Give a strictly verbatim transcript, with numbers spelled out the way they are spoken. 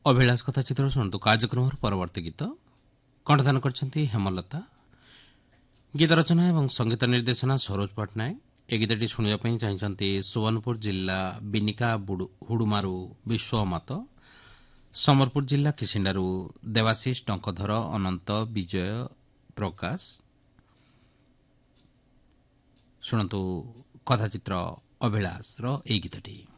ଅଭିଳାଷ କଥା ଚିତ୍ର ଶୁଣନ୍ତୁ। କାର୍ଯ୍ୟକ୍ରମର ପରବର୍ତ୍ତୀ ଗୀତ କଣ୍ଠଦାନ କରିଛନ୍ତି ହେମଲତା। ଗୀତ ରଚନା ଏବଂ ସଙ୍ଗୀତ ନିର୍ଦ୍ଦେଶନା ସରୋଜ ପଟ୍ଟନାୟକ। ଏ ଗୀତଟି ଶୁଣିବା ପାଇଁ ଚାହିଁଛନ୍ତି ସୁବର୍ଣ୍ଣପୁର ଜିଲ୍ଲା ବିନିକା ହୁଡୁମାରୁ ବିଶ୍ୱମତ, ସମ୍ବଲପୁର ଜିଲ୍ଲା କିସିଣ୍ଡାରୁ ଦେବାଶିଷ ଟଙ୍କଧର, ଅନନ୍ତ, ବିଜୟ, ପ୍ରକାଶ। ଶୁଣନ୍ତୁ କଥାଚିତ୍ର ଅଭିଳାଷର ଏହି ଗୀତଟି।